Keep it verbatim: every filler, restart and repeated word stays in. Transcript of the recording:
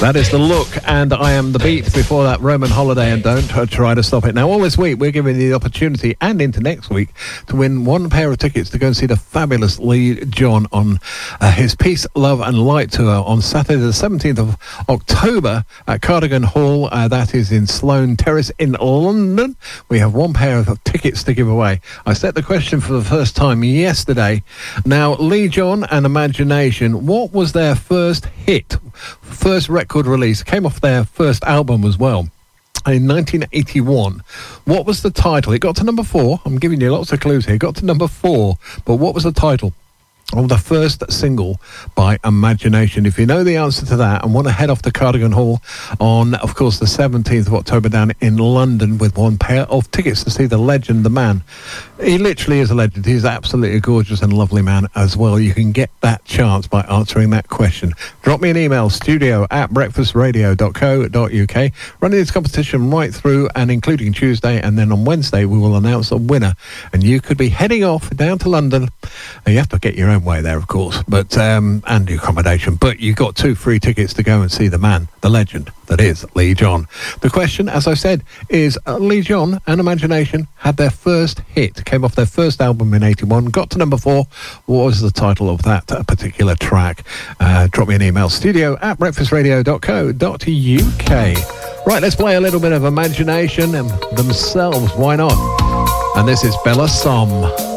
That is The Look, and I Am The Beat. Before that, Roman Holiday and Don't Try to Stop It. Now, all this week, we're giving you the opportunity, and into next week, to win one pair of tickets to go and see the fabulous Lee John on uh, his Peace, Love and Light tour on Saturday the seventeenth of October at Cardigan Hall. Uh, that is in Sloane Terrace in London. We have one pair of tickets to give away. I set the question for the first time yesterday. Now, Lee John and Imagination, what was their first hit? First record release, came off their first album as well in nineteen eighty-one. What was the title? It got to number four. I'm giving you lots of clues here. It got to number four, but what was the title of the first single by Imagination? If you know the answer to that and want to head off to Cardigan Hall on, of course, the seventeenth of October down in London with one pair of tickets to see the legend, the man. He literally is a legend. He's absolutely gorgeous and lovely man as well. You can get that chance by answering that question. Drop me an email, studio at breakfast radio dot co dot uk. Running this competition right through and including Tuesday, and then on Wednesday we will announce a winner. And you could be heading off down to London. And you have to get your own way there, of course, but um, and the accommodation. But you got two free tickets to go and see the man, the legend that is Lee John. The question, as I said, is uh, Lee John and Imagination had their first hit, came off their first album in eighty-one, got to number four. What was the title of that uh, particular track? Uh, drop me an email, studio at breakfast radio dot co dot uk. Right, let's play a little bit of Imagination and themselves. Why not? And this is Bella Som.